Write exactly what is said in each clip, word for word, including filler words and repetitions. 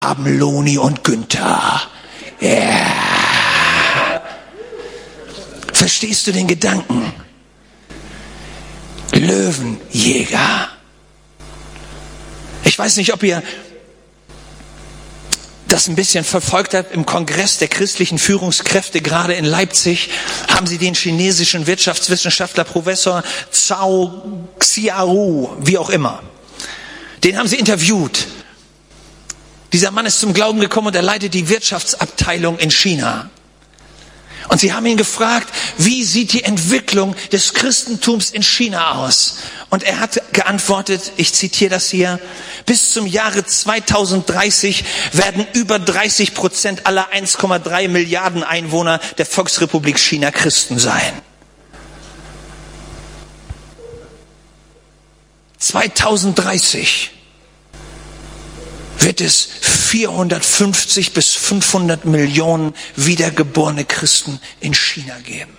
Abeloni und Günther. Yeah. Verstehst du den Gedanken? Löwenjäger. Ich weiß nicht, ob ihr das ein bisschen verfolgt habt. Im Kongress der christlichen Führungskräfte, gerade in Leipzig, haben sie den chinesischen Wirtschaftswissenschaftler Professor Zhao Xiaoru, wie auch immer, den haben sie interviewt. Dieser Mann ist zum Glauben gekommen und er leitet die Wirtschaftsabteilung in China. Und sie haben ihn gefragt, wie sieht die Entwicklung des Christentums in China aus? Und er hat geantwortet, ich zitiere das hier, bis zum Jahre zweitausenddreißig werden über dreißig Prozent aller eins Komma drei Milliarden Einwohner der Volksrepublik China Christen sein. zweitausenddreißig wird es vierhundertfünfzig bis fünfhundert Millionen wiedergeborene Christen in China geben.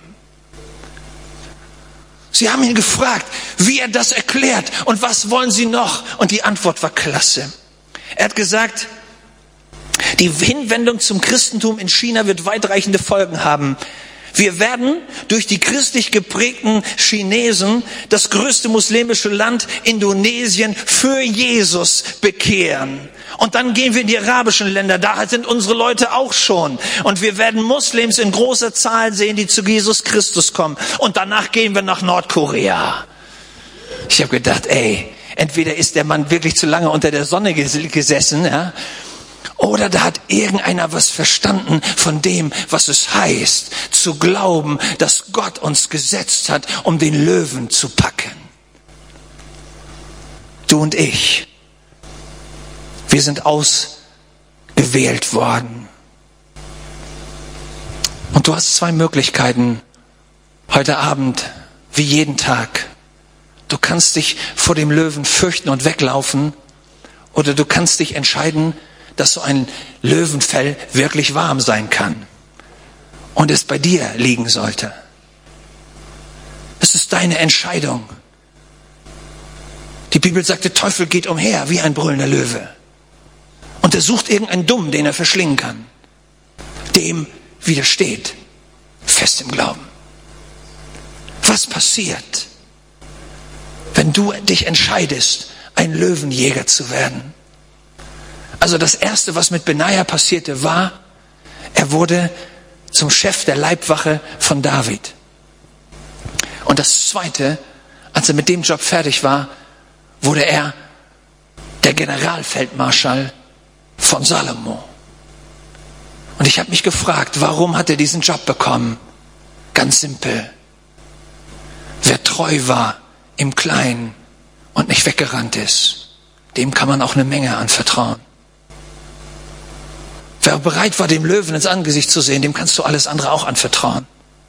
Sie haben ihn gefragt, wie er das erklärt und was wollen Sie noch? Und die Antwort war klasse. Er hat gesagt, die Hinwendung zum Christentum in China wird weitreichende Folgen haben. Wir werden durch die christlich geprägten Chinesen das größte muslimische Land Indonesien für Jesus bekehren. Und dann gehen wir in die arabischen Länder, da sind unsere Leute auch schon. Und wir werden Muslims in großer Zahl sehen, die zu Jesus Christus kommen. Und danach gehen wir nach Nordkorea. Ich habe gedacht, ey, entweder ist der Mann wirklich zu lange unter der Sonne gesessen, ja, oder da hat irgendeiner was verstanden von dem, was es heißt, zu glauben, dass Gott uns gesetzt hat, um den Löwen zu packen. Du und ich, wir sind ausgewählt worden. Und du hast zwei Möglichkeiten heute Abend, wie jeden Tag. Du kannst dich vor dem Löwen fürchten und weglaufen, oder du kannst dich entscheiden, dass so ein Löwenfell wirklich warm sein kann und es bei dir liegen sollte. Es ist deine Entscheidung. Die Bibel sagt, der Teufel geht umher wie ein brüllender Löwe und er sucht irgendeinen Dummen, den er verschlingen kann. Dem widersteht, fest im Glauben. Was passiert, wenn du dich entscheidest, ein Löwenjäger zu werden? Also das Erste, was mit Benaja passierte, war, er wurde zum Chef der Leibwache von David. Und das Zweite, als er mit dem Job fertig war, wurde er der Generalfeldmarschall von Salomo. Und ich habe mich gefragt, warum hat er diesen Job bekommen? Ganz simpel. Wer treu war im Kleinen und nicht weggerannt ist, dem kann man auch eine Menge anvertrauen. Wer bereit war, dem Löwen ins Angesicht zu sehen, dem kannst du alles andere auch anvertrauen.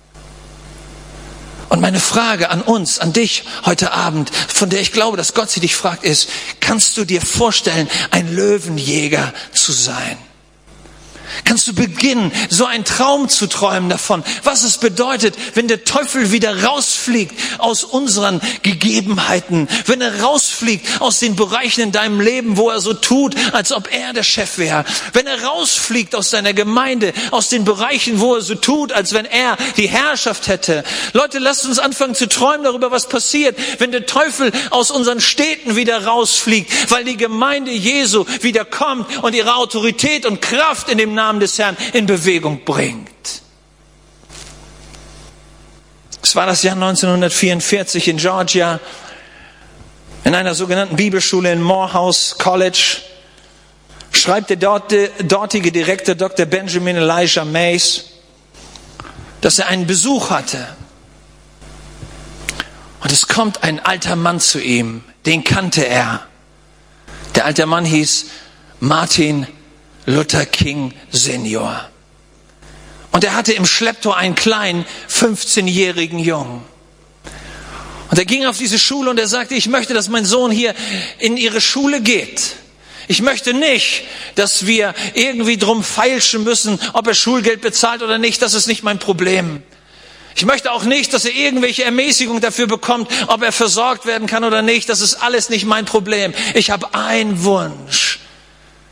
Und meine Frage an uns, an dich heute Abend, von der ich glaube, dass Gott sie dich fragt, ist, kannst du dir vorstellen, ein Löwenjäger zu sein? Kannst du beginnen, so einen Traum zu träumen davon, was es bedeutet, wenn der Teufel wieder rausfliegt aus unseren Gegebenheiten, wenn er rausfliegt aus den Bereichen in deinem Leben, wo er so tut, als ob er der Chef wäre, wenn er rausfliegt aus deiner Gemeinde, aus den Bereichen, wo er so tut, als wenn er die Herrschaft hätte. Leute, lasst uns anfangen zu träumen darüber, was passiert, wenn der Teufel aus unseren Städten wieder rausfliegt, weil die Gemeinde Jesu wieder kommt und ihre Autorität und Kraft in dem Namen des Herrn in Bewegung bringt. Es war das Jahr neunzehnhundertvierundvierzig in Georgia, in einer sogenannten Bibelschule in Morehouse College, schreibt der dortige Direktor Doktor Benjamin Elijah Mays, dass er einen Besuch hatte. Und es kommt ein alter Mann zu ihm, den kannte er. Der alte Mann hieß Martin Luther King Senior. Und er hatte im Schlepptau einen kleinen fünfzehnjährigen Jungen. Und er ging auf diese Schule und er sagte, ich möchte, dass mein Sohn hier in ihre Schule geht. Ich möchte nicht, dass wir irgendwie drum feilschen müssen, ob er Schulgeld bezahlt oder nicht. Das ist nicht mein Problem. Ich möchte auch nicht, dass er irgendwelche Ermäßigung dafür bekommt, ob er versorgt werden kann oder nicht. Das ist alles nicht mein Problem. Ich habe einen Wunsch.